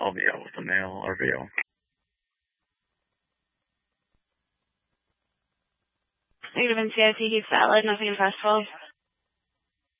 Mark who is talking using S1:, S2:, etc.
S1: I'll be out with the mail, RVO.
S2: Negative NCIC, he's valid, nothing impossible.